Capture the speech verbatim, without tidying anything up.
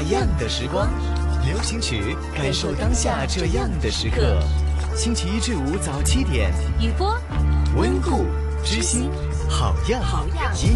样的时光，流行曲，感受当下这样的时刻。星期一至五早七点， 雨波， 温故知新，好样好样。